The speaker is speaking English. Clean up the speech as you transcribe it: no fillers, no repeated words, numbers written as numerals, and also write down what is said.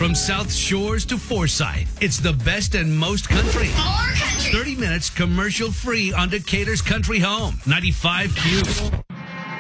From South Shores to Forsyth, it's the best and most country. More country. 30 minutes commercial free on Decatur's Country Home, 95Q.